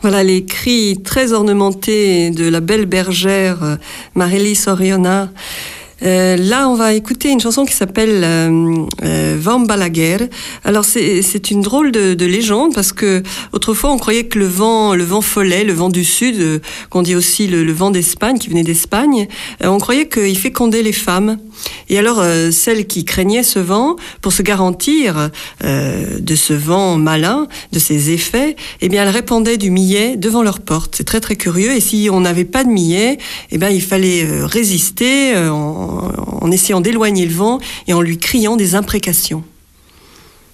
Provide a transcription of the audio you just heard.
Voilà les cris très ornementés de la belle bergère Marilys Oriona. Là, on va écouter une chanson qui s'appelle Vent Balaguer. Alors, c'est une drôle de légende parce que autrefois, on croyait que le vent follet, le vent du sud, qu'on dit aussi le vent d'Espagne, qui venait d'Espagne, on croyait qu'il fécondait les femmes. Et alors, celles qui craignaient ce vent, pour se garantir de ce vent malin, de ses effets, eh bien, elles répandaient du millet devant leur porte. C'est très, très curieux. Et si on n'avait pas de millet, eh bien, il fallait résister en essayant d'éloigner le vent et en lui criant des imprécations.